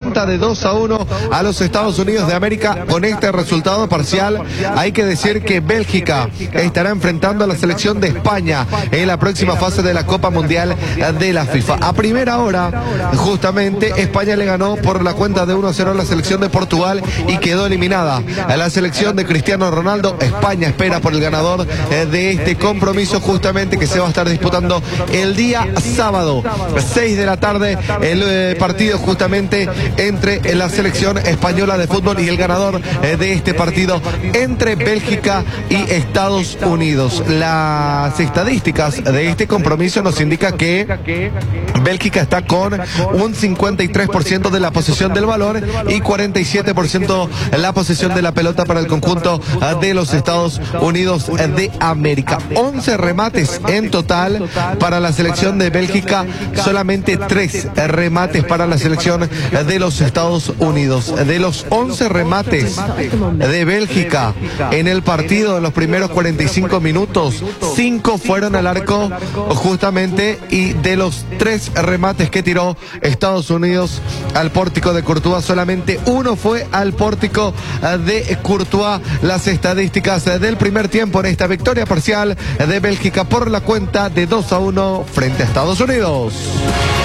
cuenta de 2-1 a los Estados Unidos de América. Con este resultado parcial, hay que decir que Bélgica estará enfrentando a la selección de España en la próxima fase de la Copa Mundial de la FIFA. A primera hora, justamente, España le ganó por la cuenta de 1-0 a la selección de Portugal y quedó eliminada a la selección de Cristiano Ronaldo. España espera por el ganador de este compromiso, justamente, que se va a estar disputando el día sábado, 6 de la tarde, el partido justamente entre la selección española de fútbol y el ganador de este partido entre Bélgica y Estados Unidos. Las estadísticas de este compromiso nos indica que Bélgica está con un 53% de la posesión del balón y 47% la posesión de la pelota para el conjunto de los Estados Unidos de América. 11 remates en total para la selección de Bélgica, solamente 3 remates para la selección de los Estados Unidos. De los 11 remates de Bélgica en el partido, en los primeros 45 minutos, 5 fueron al arco justamente, y de los 3 remates que tiró Estados Unidos al pórtico de Courtois, solamente 1 fue al pórtico de Courtois. Las estadísticas del primer tiempo en esta victoria parcial de Bélgica por la cuenta de 2-1 frente a Estados Unidos.